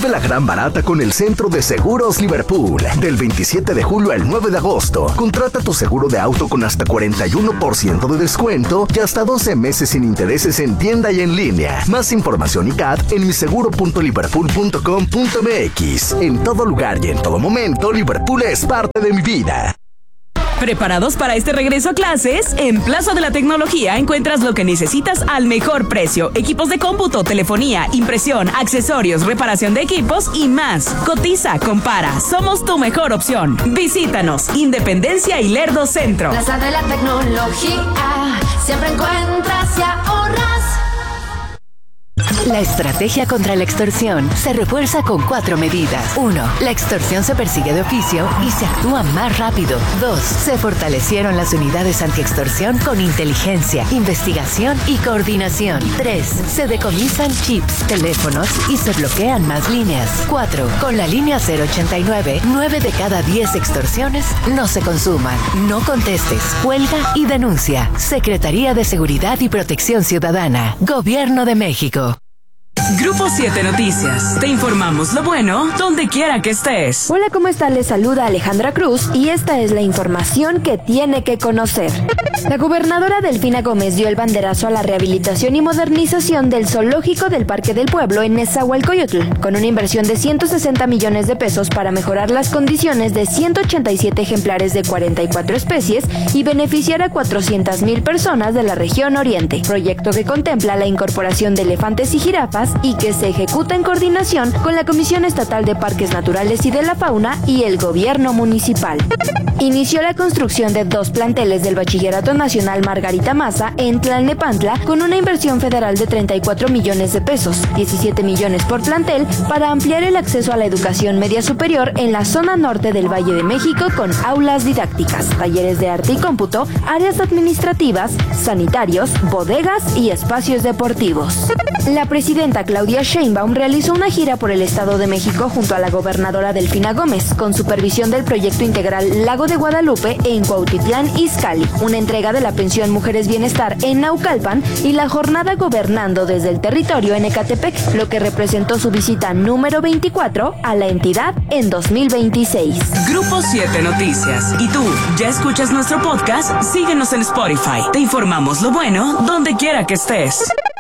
Vive la gran barata con el Centro de Seguros Liverpool. Del 27 de julio al 9 de agosto. Contrata tu seguro de auto con hasta 41% de descuento y hasta 12 meses sin intereses en tienda y en línea. Más información y CAT en miseguro.liverpool.com.mx. En todo lugar y en todo momento, Liverpool es parte de mi vida. ¿Preparados para este regreso a clases? En Plaza de la Tecnología encuentras lo que necesitas al mejor precio. Equipos de cómputo, telefonía, impresión, accesorios, reparación de equipos y más. Cotiza, compara. Somos tu mejor opción. Visítanos. Independencia y Lerdo Centro. Plaza de la Tecnología. Siempre encuentras y ahorras. La estrategia contra la extorsión se refuerza con 4 medidas. 1. La extorsión se persigue de oficio y se actúa más rápido. 2. Se fortalecieron las unidades antiextorsión con inteligencia, investigación y coordinación. 3. Se decomisan chips, teléfonos y se bloquean más líneas. 4. Con la línea 089, 9 de cada 10 extorsiones no se consuman. No contestes, cuelga y denuncia. Secretaría de Seguridad y Protección Ciudadana. Gobierno de México. Grupo 7 Noticias. Te informamos lo bueno donde quiera que estés. Hola, ¿cómo están? Les saluda Alejandra Cruz y esta es la información que tiene que conocer. La gobernadora Delfina Gómez dio el banderazo a la rehabilitación y modernización del zoológico del Parque del Pueblo en Nezahualcóyotl, con una inversión de 160 millones de pesos para mejorar las condiciones de 187 ejemplares de 44 especies y beneficiar a 400,000 personas de la región oriente. Proyecto que contempla la incorporación de elefantes y jirafas y que se ejecuta en coordinación con la Comisión Estatal de Parques Naturales y de la Fauna y el gobierno municipal. Inició la construcción de 2 planteles del Bachillerato Nacional Margarita Maza en Tlalnepantla con una inversión federal de 34 millones de pesos, 17 millones por plantel para ampliar el acceso a la educación media superior en la zona norte del Valle de México con aulas didácticas, talleres de arte y cómputo, áreas administrativas, sanitarios, bodegas y espacios deportivos. La presidenta Claudia Sheinbaum realizó una gira por el Estado de México junto a la gobernadora Delfina Gómez, con supervisión del proyecto integral Lago de Guadalupe en Cuautitlán Izcalli, una entrega de la pensión Mujeres Bienestar en Naucalpan y la jornada Gobernando desde el Territorio en Ecatepec, lo que representó su visita número 24 a la entidad en 2026. Grupo 7 Noticias. ¿Y tú, ya escuchas nuestro podcast? Síguenos en Spotify. Te informamos lo bueno donde quiera que estés.